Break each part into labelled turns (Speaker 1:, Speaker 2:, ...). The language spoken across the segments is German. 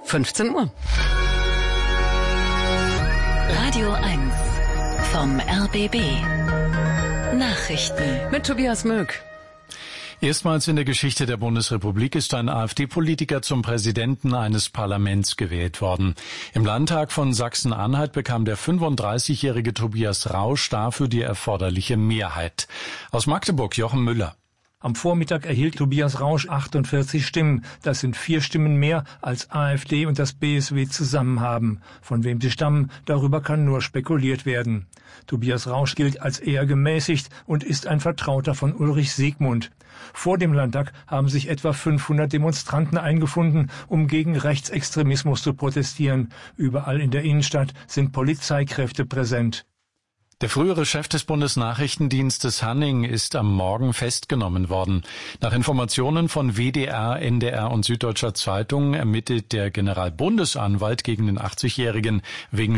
Speaker 1: 15 Uhr.
Speaker 2: Radio 1 vom RBB. Nachrichten
Speaker 1: Mit Tobias Möck.
Speaker 3: Erstmals in der Geschichte der Bundesrepublik ist ein AfD-Politiker zum Präsidenten eines Parlaments gewählt worden. Im Landtag von Sachsen-Anhalt bekam der 35-jährige Tobias Rausch dafür die erforderliche Mehrheit. Aus Magdeburg Jochen Müller.
Speaker 4: Am Vormittag erhielt Tobias Rausch 48 Stimmen. Das sind 4 Stimmen mehr, als AfD und das BSW zusammen haben. Von wem sie stammen, darüber kann nur spekuliert werden. Tobias Rausch gilt als eher gemäßigt und ist ein Vertrauter von Ulrich Siegmund. Vor dem Landtag haben sich etwa 500 Demonstranten eingefunden, um gegen Rechtsextremismus zu protestieren. Überall in der Innenstadt sind Polizeikräfte präsent.
Speaker 3: Der frühere Chef des Bundesnachrichtendienstes Hanning ist am Morgen festgenommen worden. Nach Informationen von WDR, NDR und Süddeutscher Zeitung ermittelt der Generalbundesanwalt gegen den 80-Jährigen wegen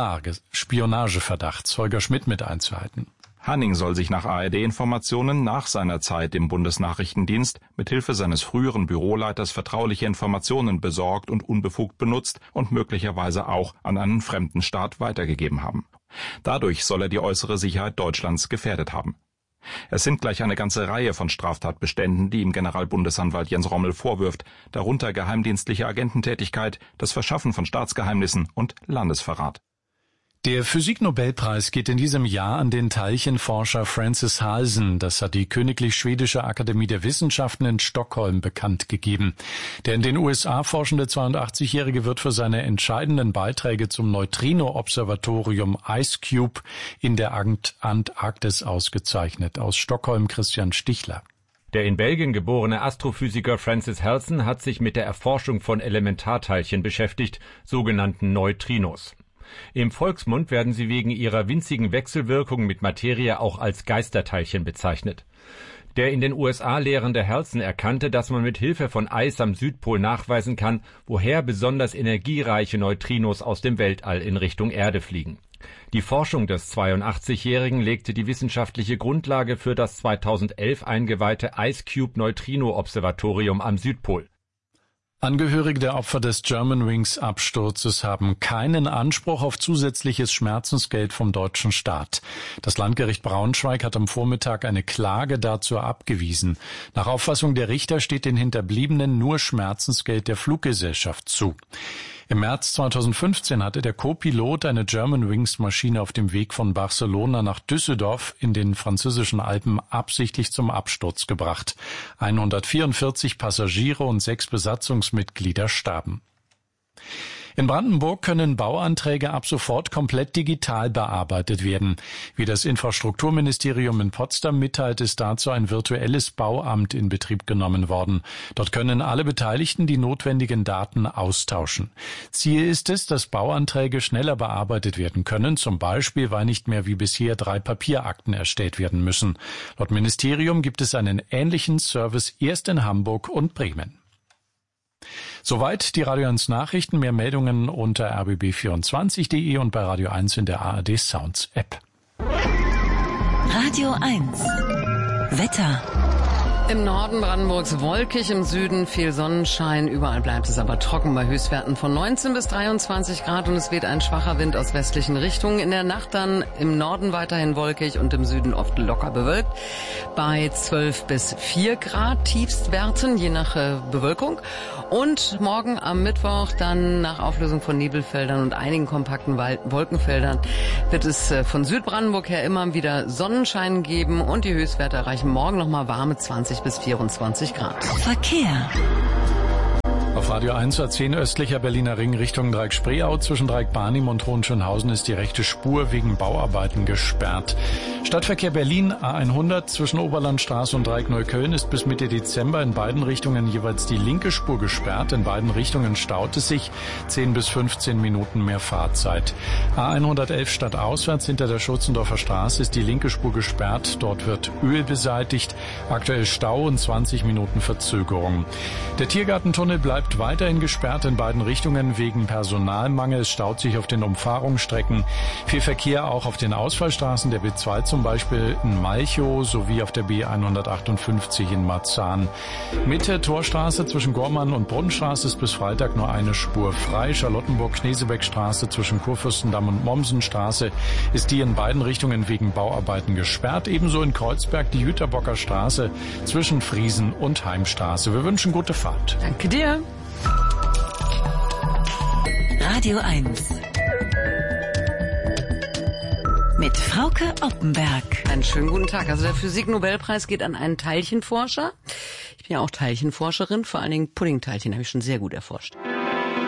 Speaker 3: Spionageverdachts. Holger Schmidt mit Einzelheiten.
Speaker 5: Hanning soll sich nach ARD-Informationen nach seiner Zeit im Bundesnachrichtendienst mithilfe seines früheren Büroleiters vertrauliche Informationen besorgt und unbefugt benutzt und möglicherweise auch an einen fremden Staat weitergegeben haben. Dadurch soll er die äußere Sicherheit Deutschlands gefährdet haben. Es sind gleich eine ganze Reihe von Straftatbeständen, die ihm Generalbundesanwalt Jens Rommel vorwirft, darunter geheimdienstliche Agententätigkeit, das Verschaffen von Staatsgeheimnissen und Landesverrat.
Speaker 3: Der Physiknobelpreis geht in diesem Jahr an den Teilchenforscher Francis Halsen. Das hat die Königlich Schwedische Akademie der Wissenschaften in Stockholm bekannt gegeben. Der in den USA forschende 82-Jährige wird für seine entscheidenden Beiträge zum Neutrino-Observatorium IceCube in der Antarktis ausgezeichnet. Aus Stockholm Christian Stichler.
Speaker 6: Der in Belgien geborene Astrophysiker Francis Halsen hat sich mit der Erforschung von Elementarteilchen beschäftigt, sogenannten Neutrinos. Im Volksmund werden sie wegen ihrer winzigen Wechselwirkung mit Materie auch als Geisterteilchen bezeichnet. Der in den USA lehrende Halsen erkannte, dass man mit Hilfe von Eis am Südpol nachweisen kann, woher besonders energiereiche Neutrinos aus dem Weltall in Richtung Erde fliegen. Die Forschung des 82-Jährigen legte die wissenschaftliche Grundlage für das 2011 eingeweihte IceCube-Neutrino-Observatorium am Südpol.
Speaker 3: Angehörige der Opfer des Germanwings-Absturzes haben keinen Anspruch auf zusätzliches Schmerzensgeld vom deutschen Staat. Das Landgericht Braunschweig hat am Vormittag eine Klage dazu abgewiesen. Nach Auffassung der Richter steht den Hinterbliebenen nur Schmerzensgeld der Fluggesellschaft zu. Im März 2015 hatte der Co-Pilot eine Germanwings-Maschine auf dem Weg von Barcelona nach Düsseldorf in den französischen Alpen absichtlich zum Absturz gebracht. 144 Passagiere und 6 Besatzungsmitglieder starben. In Brandenburg können Bauanträge ab sofort komplett digital bearbeitet werden. Wie das Infrastrukturministerium in Potsdam mitteilt, ist dazu ein virtuelles Bauamt in Betrieb genommen worden. Dort können alle Beteiligten die notwendigen Daten austauschen. Ziel ist es, dass Bauanträge schneller bearbeitet werden können, zum Beispiel, weil nicht mehr wie bisher 3 Papierakten erstellt werden müssen. Laut Ministerium gibt es einen ähnlichen Service erst in Hamburg und Bremen. Soweit die Radio 1 Nachrichten. Mehr Meldungen unter rbb24.de und bei Radio 1 in der ARD Sounds App.
Speaker 2: Radio 1 Wetter.
Speaker 1: Im Norden Brandenburgs wolkig, im Süden viel Sonnenschein. Überall bleibt es aber trocken bei Höchstwerten von 19 bis 23 Grad und es weht ein schwacher Wind aus westlichen Richtungen. In der Nacht dann im Norden weiterhin wolkig und im Süden oft locker bewölkt. Bei 12 bis 4 Grad Tiefstwerten, je nach Bewölkung. Und morgen am Mittwoch dann nach Auflösung von Nebelfeldern und einigen kompakten Wolkenfeldern wird es von Südbrandenburg her immer wieder Sonnenschein geben und die Höchstwerte erreichen morgen nochmal warme 20 bis 24 Grad.
Speaker 2: Verkehr.
Speaker 3: Auf Radio 1 A10 östlicher Berliner Ring Richtung Dreieck-Spreeau zwischen Dreieck-Barnim und Hohenschönhausen ist die rechte Spur wegen Bauarbeiten gesperrt. Stadtverkehr Berlin A100 zwischen Oberlandstraße und Dreieck-Neukölln ist bis Mitte Dezember in beiden Richtungen jeweils die linke Spur gesperrt. In beiden Richtungen staut es sich 10 bis 15 Minuten mehr Fahrzeit. A111 stadtauswärts hinter der Schulzendorfer Straße ist die linke Spur gesperrt. Dort wird Öl beseitigt. Aktuell Stau und 20 Minuten Verzögerung. Der Tiergartentunnel bleibt bleibt weiterhin gesperrt in beiden Richtungen wegen Personalmangel. Es staut sich auf den Umfahrungsstrecken. Viel Verkehr auch auf den Ausfallstraßen der B2 zum Beispiel in Malchow sowie auf der B158 in Marzahn. Mitte Torstraße zwischen Gormann und Brunnenstraße ist bis Freitag nur eine Spur frei. Charlottenburg-Knesebeck-Straße zwischen Kurfürstendamm und Mommsenstraße ist die in beiden Richtungen wegen Bauarbeiten gesperrt. Ebenso in Kreuzberg die Jüterbocker Straße zwischen Friesen und Heimstraße. Wir wünschen gute Fahrt.
Speaker 1: Danke dir.
Speaker 2: Radio 1 mit Frauke Oppenberg.
Speaker 1: Einen schönen guten Tag. Also der Physiknobelpreis geht an einen Teilchenforscher. Ich bin ja auch Teilchenforscherin, vor allen Dingen Puddingteilchen habe ich schon sehr gut erforscht.